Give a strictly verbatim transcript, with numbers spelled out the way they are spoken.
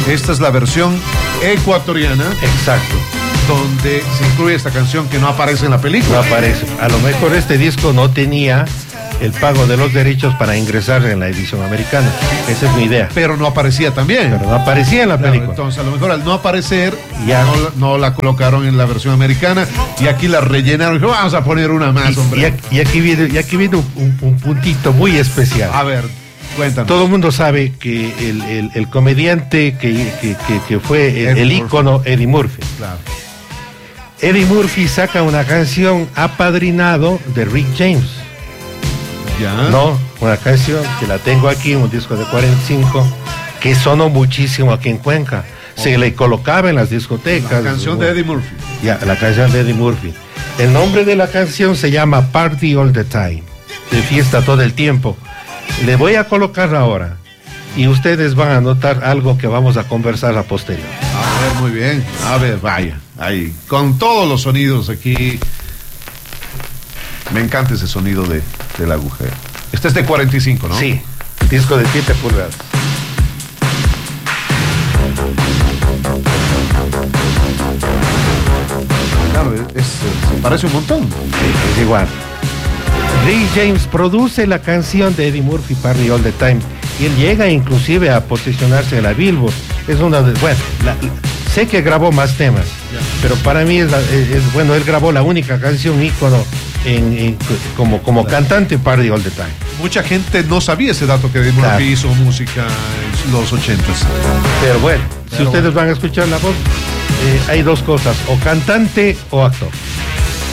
Esta es la versión ecuatoriana. Exacto. Donde se incluye esta canción que no aparece en la película. No aparece. A lo mejor este disco no tenía el pago de los derechos para ingresar en la edición americana. Esa es mi idea. Pero no aparecía también. Pero no aparecía en la Claro, película. entonces, a lo mejor al no aparecer, Ya. no, no la colocaron en la versión americana y aquí la rellenaron. Dijo, vamos a poner una más, Y, hombre. y aquí, y aquí viene, y aquí viene un, un puntito muy especial. A ver, cuéntanos. Todo el mundo sabe que el, el, el comediante que, que, que, que fue el, Eddie el Murphy. ícono Eddie Murphy. Claro. Eddie Murphy saca una canción apadrinado de Rick James. Ya. No, una canción que la tengo aquí, un disco de cuarenta y cinco, que sonó muchísimo aquí en Cuenca. Se le colocaba en las discotecas. La canción de Eddie Murphy. Ya, la canción de Eddie Murphy. El nombre de la canción se llama Party All the Time, de fiesta todo el tiempo. Le voy a colocar ahora y ustedes van a notar algo que vamos a conversar a posterior. A ver, muy bien. A ver, vaya. Ahí. Con todos los sonidos aquí. Me encanta ese sonido de, del agujero. Este es de cuarenta y cinco, ¿no? Sí, disco de siete pulgadas. Claro, es, es- se parece un montón. Sí, es igual. Rick James produce la canción de Eddie Murphy, Party All the Time, y él llega inclusive a posicionarse en la Billboard. Es una de, bueno, la- la- sé que grabó más temas, Ya. pero para mí es, la- es- es- bueno, él grabó la única canción ícono en, en- como, como cantante, Party All the Time. Mucha gente no sabía ese dato que Eddie Murphy Claro. hizo música en los ochentas. Pero bueno, si Pero ustedes bueno. van a escuchar la voz, eh, hay dos cosas, o cantante o actor.